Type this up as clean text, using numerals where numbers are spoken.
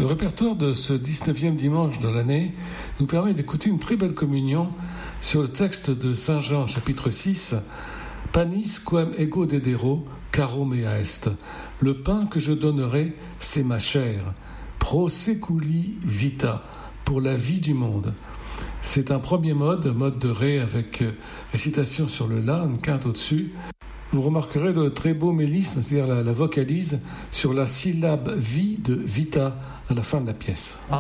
Le répertoire de ce 19e dimanche de l'année nous permet d'écouter une très belle communion sur le texte de Saint Jean, chapitre 6, « Panis quem ego dedero, caro mea est ». Le pain que je donnerai, c'est ma chair. Pro seculi vita, pour la vie du monde. C'est un premier mode de ré avec récitation sur le la, une quinte au-dessus. Vous remarquerez le très beau mélisme, c'est-à-dire la vocalise sur la syllabe vie de vita à la fin de la pièce.